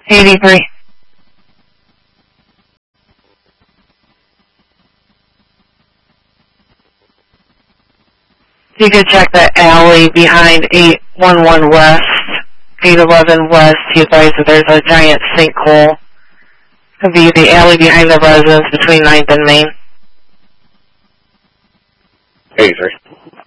83. You could check the alley behind 811 West, 811 West. He advised that there's a giant sinkhole. Could be the alley behind the residence between 9th and Main. 83.